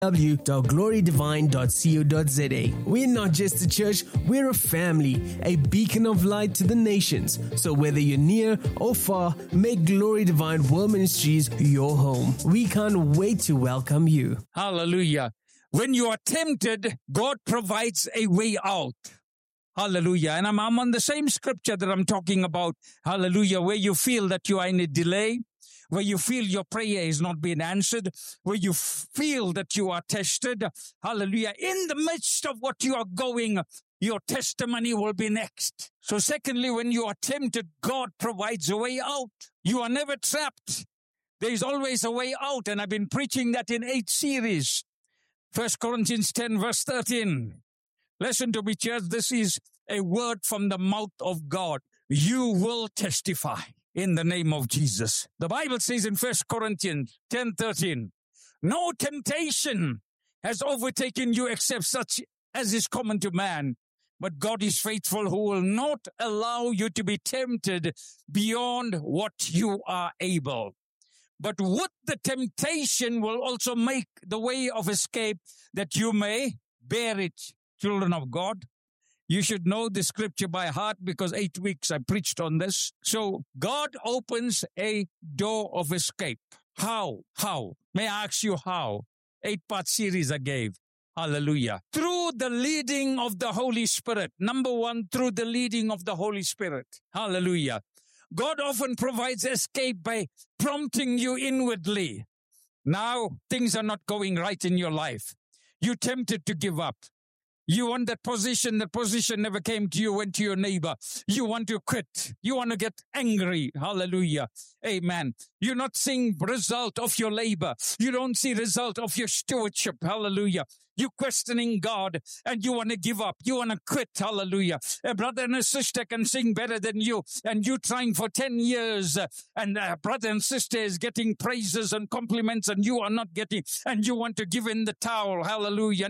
www.glorydivine.co.za. We're not just a church, we're a family, a beacon of light to the nations. So whether you're near or far, make Glory Divine World Ministries your home. We can't wait to welcome you. Hallelujah. When you are tempted, God provides a way out. Hallelujah. And I'm on the same scripture that I'm talking about. Hallelujah. Where you feel that you are in a delay, where you feel your prayer is not being answered, where you feel that you are tested. Hallelujah. In the midst of what you are going, your testimony will be next. So secondly, when you are tempted, God provides a way out. You are never trapped. There is always a way out. And I've been preaching that in 8 series. 1 Corinthians 10 verse 13. Listen to me, church. This is a word from the mouth of God. You will testify in the name of Jesus. The Bible says in 1 Corinthians 10:13, no temptation has overtaken you except such as is common to man. But God is faithful, who will not allow you to be tempted beyond what you are able. But with the temptation will also make the way of escape that you may bear it. Children of God, you should know the scripture by heart because 8 weeks I preached on this. So God opens a door of escape. How? May I ask you how? 8-part series I gave. Hallelujah. Through the leading of the Holy Spirit. Number 1, through the leading of the Holy Spirit. Hallelujah. God often provides escape by prompting you inwardly. Now, things are not going right in your life. You're tempted to give up. You want that position never came to you, went to your neighbor. You want to quit. You want to get angry. Hallelujah. Amen. You're not seeing result of your labor. You don't see result of your stewardship. Hallelujah. You're questioning God and you want to give up. You want to quit. Hallelujah. A brother and a sister can sing better than you and you trying for 10 years and a brother and sister is getting praises and compliments and you are not getting and you want to give in the towel. Hallelujah.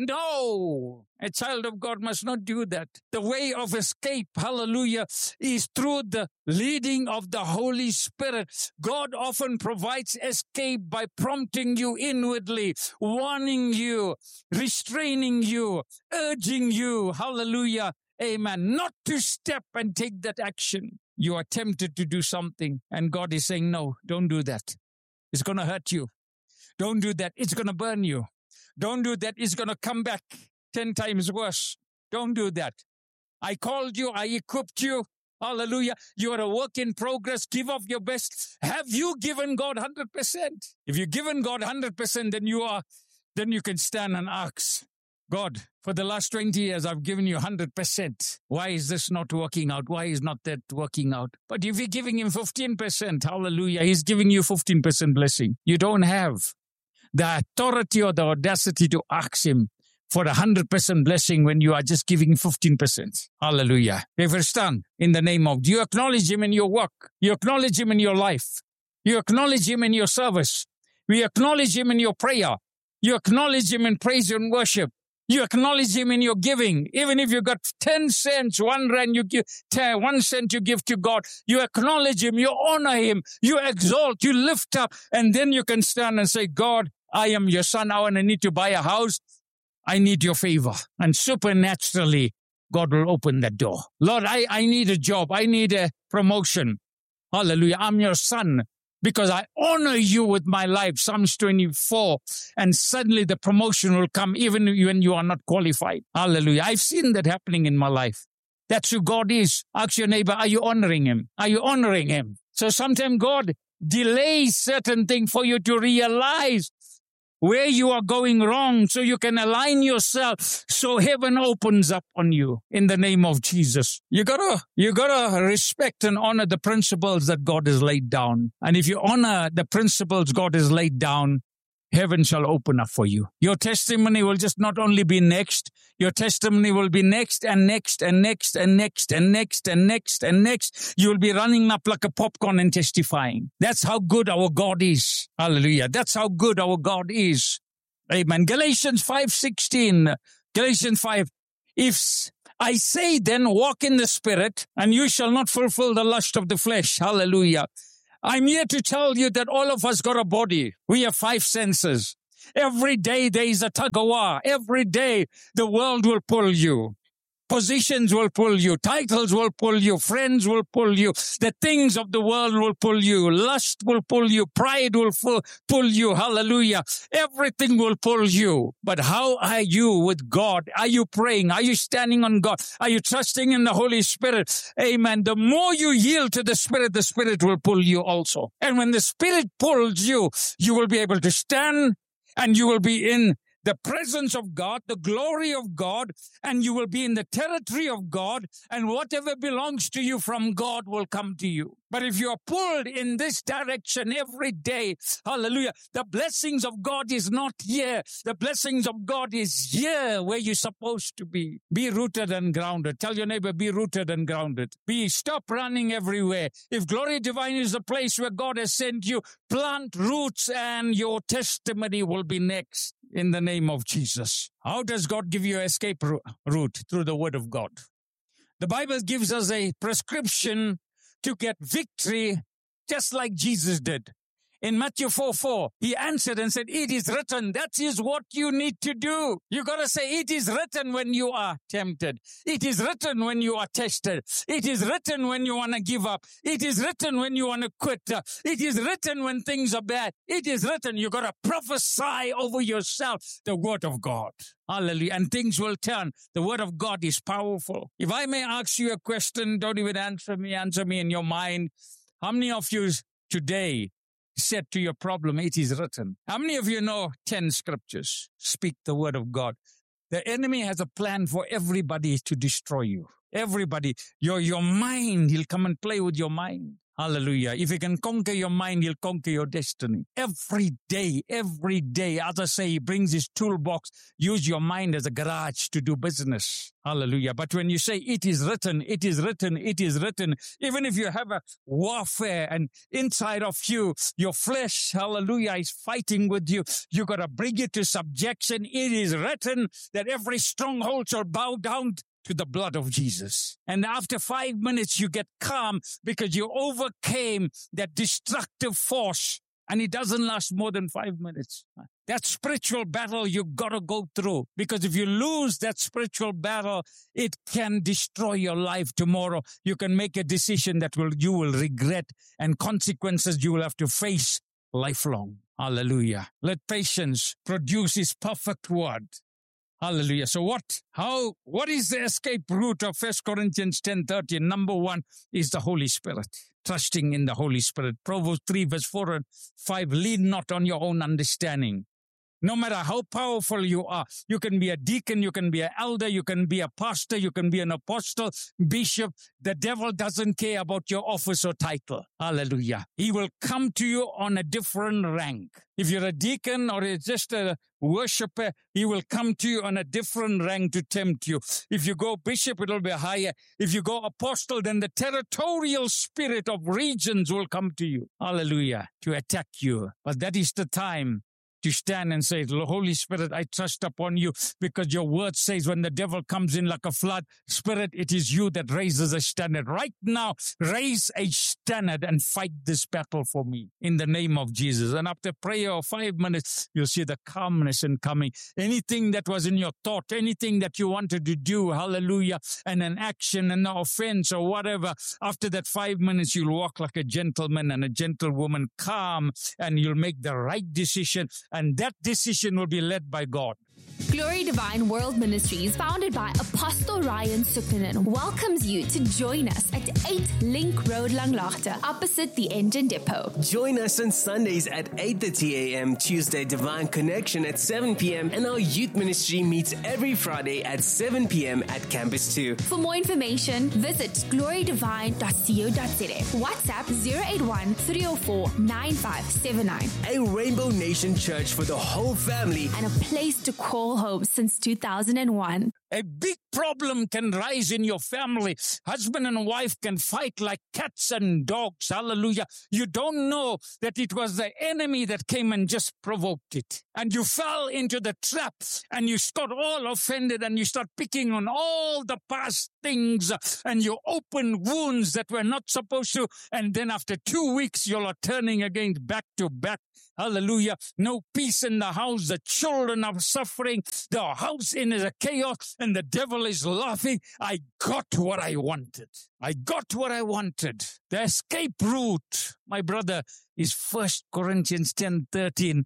No, a child of God must not do that. The way of escape, hallelujah, is through the leading of the Holy Spirit. God often provides escape by prompting you inwardly, warning you, restraining you, urging you, hallelujah, amen, not to step and take that action. You are tempted to do something and God is saying, no, don't do that. It's going to hurt you. Don't do that. It's going to burn you. Don't do that. It's going to come back 10 times worse. Don't do that. I called you. I equipped you. Hallelujah. You are a work in progress. Give of your best. Have you given God 100%? If you've given God 100%, then you can stand and ask, God, for the last 20 years, I've given you 100%. Why is this not working out? Why is not that working out? But if you're giving him 15%, hallelujah, he's giving you 15% blessing. You don't have the authority or the audacity to ask him for 100% blessing when you are just giving 15%. Hallelujah. Verstaan, in the name of, do you acknowledge him in your work? You acknowledge him in your life. You acknowledge him in your service. We acknowledge him in your prayer. You acknowledge him in praise and worship. You acknowledge him in your giving. Even if you got 10 cents, 1 rand, you give 1 cent you give to God. You acknowledge him. You honor him. You exalt. You lift up. And then you can stand and say, God, I am your son now and I need to buy a house. I need your favor. And supernaturally, God will open that door. Lord, I need a job. I need a promotion. Hallelujah. I'm your son because I honor you with my life. Psalms 24. And suddenly the promotion will come even when you are not qualified. Hallelujah. I've seen that happening in my life. That's who God is. Ask your neighbor, are you honoring him? Are you honoring him? So sometimes God delays certain things for you to realize where you are going wrong so you can align yourself so heaven opens up on you in the name of Jesus. You gotta respect and honor the principles that God has laid down. And if you honor the principles God has laid down, heaven shall open up for you. Your testimony will just not only be next, your testimony will be next and next and next and next and next and next and next. You will be running up like a popcorn and testifying. That's how good our God is. Hallelujah. That's how good our God is. Amen. Galatians 5:16. Galatians 5. If I say then walk in the Spirit and you shall not fulfill the lust of the flesh. Hallelujah. I'm here to tell you that all of us got a body. We have 5 senses. Every day there is a tug of war. Every day the world will pull you. Positions will pull you. Titles will pull you. Friends will pull you. The things of the world will pull you. Lust will pull you. Pride will pull you. Hallelujah. Everything will pull you. But how are you with God? Are you praying? Are you standing on God? Are you trusting in the Holy Spirit? Amen. The more you yield to the Spirit will pull you also. And when the Spirit pulls you, you will be able to stand and you will be in the presence of God, the glory of God, and you will be in the territory of God, and whatever belongs to you from God will come to you. But if you are pulled in this direction every day, hallelujah, the blessings of God is not here. The blessings of God is here where you're supposed to be. Be rooted and grounded. Tell your neighbor, be rooted and grounded. Stop running everywhere. If Glory Divine is the place where God has sent you, plant roots and your testimony will be next in the name of Jesus. How does God give you an escape route? Through the Word of God. The Bible gives us a prescription to get victory, just like Jesus did. In Matthew 4:4, he answered and said, it is written. That is what you need to do. You got to say, it is written when you are tempted. It is written when you are tested. It is written when you want to give up. It is written when you want to quit. It is written when things are bad. It is written. You got to prophesy over yourself the Word of God. Hallelujah. And things will turn. The Word of God is powerful. If I may ask you a question, don't even answer me in your mind. How many of you today said to your problem, it is written? How many of you know 10 scriptures? Speak the Word of God. The enemy has a plan for everybody to destroy you. Everybody. Your mind, he'll come and play with your mind. Hallelujah. If he can conquer your mind, he'll conquer your destiny. Every day, others say he brings his toolbox. Use your mind as a garage to do business. Hallelujah. But when you say it is written, it is written, it is written, even if you have a warfare and inside of you, your flesh, hallelujah, is fighting with you, you got to bring it to subjection. It is written that every stronghold shall bow down to the blood of Jesus. And after 5 minutes, you get calm because you overcame that destructive force. And it doesn't last more than 5 minutes. That spiritual battle you got to go through. Because if you lose that spiritual battle, it can destroy your life tomorrow. You can make a decision that you will regret, and consequences you will have to face lifelong. Hallelujah. Let patience produce his perfect word. Hallelujah. So what is the escape route of 1 Corinthians 10:30? Number one is the Holy Spirit. Trusting in the Holy Spirit. Proverbs 3 verse 4 and 5. Lean not on your own understanding. No matter how powerful you are, you can be a deacon, you can be an elder, you can be a pastor, you can be an apostle, bishop. The devil doesn't care about your office or title. Hallelujah. He will come to you on a different rank. If you're a deacon or just a worshiper, he will come to you on a different rank to tempt you. If you go bishop, it will be higher. If you go apostle, then the territorial spirit of regions will come to you. Hallelujah. To attack you. But that is the time to stand and say, Holy Spirit, I trust upon you, because your word says when the devil comes in like a flood, Spirit, it is you that raises a standard. Right now, raise a standard and fight this battle for me in the name of Jesus. And after prayer of 5 minutes, you'll see the calmness in coming. Anything that was in your thought, anything that you wanted to do, hallelujah, and an action and an offense or whatever, after that 5 minutes, you'll walk like a gentleman and a gentlewoman, calm, and you'll make the right decision. And that decision will be led by God. Glory Divine World Ministries, founded by Apostle Ryan Sukkanen, welcomes you to join us at 8 Link Road, Langlaagte, opposite the Engine Depot. Join us on Sundays at 8:30 a.m., Tuesday Divine Connection at 7 p.m., and our youth ministry meets every Friday at 7 p.m. at Campus 2. For more information, visit glorydivine.co.za. WhatsApp 081 304 9579. A Rainbow Nation church for the whole family And a place to call home since 2001. A big problem can rise in your family. Husband and wife can fight like cats and dogs. Hallelujah. You don't know that it was the enemy that came and just provoked it. And you fell into the trap and you got all offended and you start picking on all the past things and you open wounds that were not supposed to. And then after 2 weeks, you're turning again back to back Hallelujah. No peace in the house. The children are suffering. The house is a chaos and the devil is laughing. I got what I wanted. I got what I wanted. The escape route, my brother, is 1 Corinthians 10:13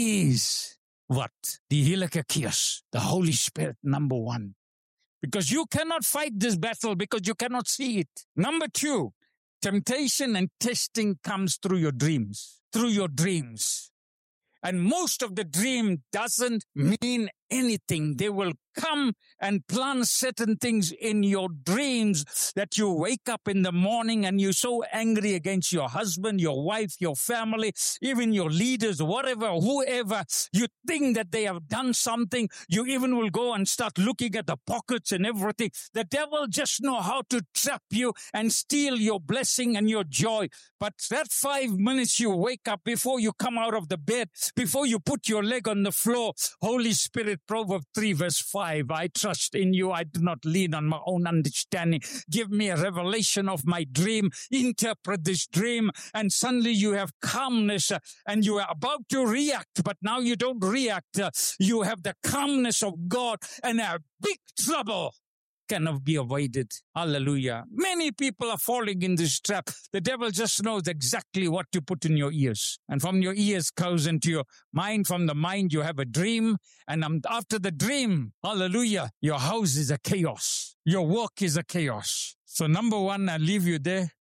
is what? The Helikios, the Holy Spirit, number one. Because you cannot fight this battle because you cannot see it. Number two, temptation and testing comes through your dreams. Through your dreams. And most of the dream doesn't mean anything. They will come and plant certain things in your dreams that you wake up in the morning and you're so angry against your husband, your wife, your family, even your leaders, whatever, whoever. You think that they have done something. You even will go and start looking at the pockets and everything. The devil just know how to trap you and steal your blessing and your joy. But that 5 minutes you wake up before you come out of the bed, before you put your leg on the floor, Holy Spirit, Proverbs 3 verse 5, I trust in you. I do not lean on my own understanding. Give me a revelation of my dream. Interpret this dream. And suddenly you have calmness and you are about to react. But now you don't react. You have the calmness of God and a big trouble cannot be avoided. Hallelujah. Many people are falling in this trap. The devil just knows exactly what to put in your ears. And from your ears goes into your mind. From the mind, you have a dream. And after the dream, hallelujah, your house is a chaos. Your work is a chaos. So number one, I leave you there.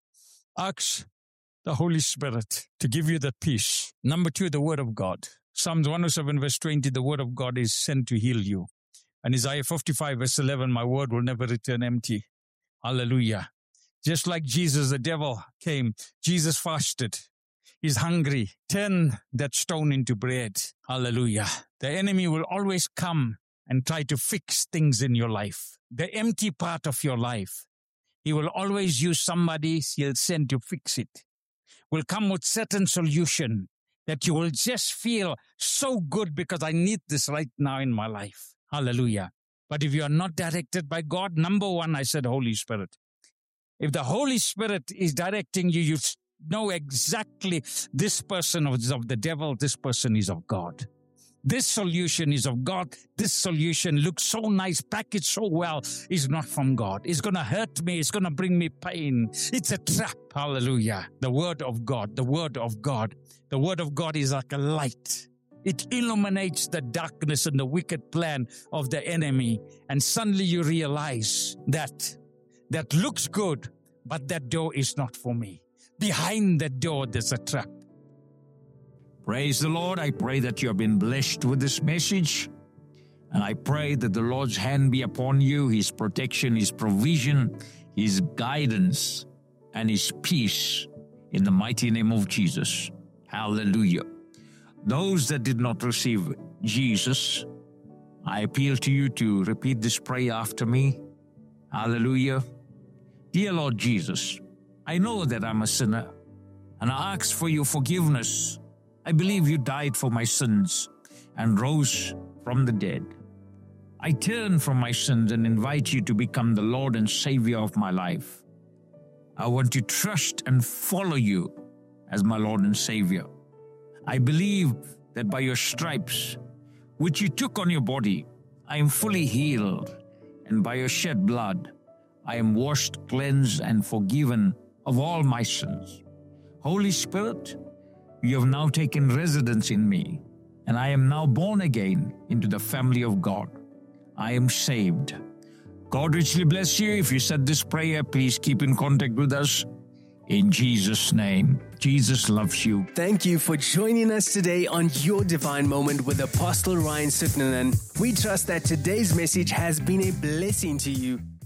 Ask the Holy Spirit to give you that peace. Number two, the Word of God. Psalms 107 verse 20, the Word of God is sent to heal you. And Isaiah 55 verse 11, my word will never return empty. Hallelujah. Just like Jesus, the devil came. Jesus fasted. He's hungry. Turn that stone into bread. Hallelujah. The enemy will always come and try to fix things in your life. The empty part of your life. He will always use somebody he'll send to fix it. Will come with certain solution that you will just feel so good because I need this right now in my life. Hallelujah. But if you are not directed by God, number one, I said Holy Spirit. If the Holy Spirit is directing you, you know exactly this person is of the devil, this person is of God. This solution is of God. This solution looks so nice, packaged so well, is not from God. It's going to hurt me. It's going to bring me pain. It's a trap. Hallelujah. The Word of God, the Word of God. The Word of God is like a light. It illuminates the darkness and the wicked plan of the enemy. And suddenly you realize that looks good, but that door is not for me. Behind that door, there's a trap. Praise the Lord. I pray that you have been blessed with this message. And I pray that the Lord's hand be upon you, His protection, His provision, His guidance, and His peace in the mighty name of Jesus. Hallelujah. Those that did not receive Jesus, I appeal to you to repeat this prayer after me. Hallelujah. Dear Lord Jesus, I know that I'm a sinner, and I ask for your forgiveness. I believe you died for my sins and rose from the dead. I turn from my sins and invite you to become the Lord and Savior of my life. I want to trust and follow you as my Lord and Savior. I believe that by your stripes, which you took on your body, I am fully healed, and by your shed blood, I am washed, cleansed, and forgiven of all my sins. Holy Spirit, you have now taken residence in me, and I am now born again into the family of God. I am saved. God richly bless you. If you said this prayer, please keep in contact with us. In Jesus' name, Jesus loves you. Thank you for joining us today on Your Divine Moment with Apostle Ryan Suknanen. We trust that today's message has been a blessing to you.